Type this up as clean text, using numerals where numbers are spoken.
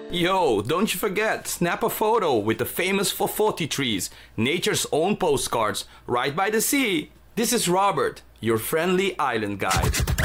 Yo, don't you forget, snap a photo with the famous Fofoti trees, nature's own postcards, right by the sea. This is Robert, your friendly island guide.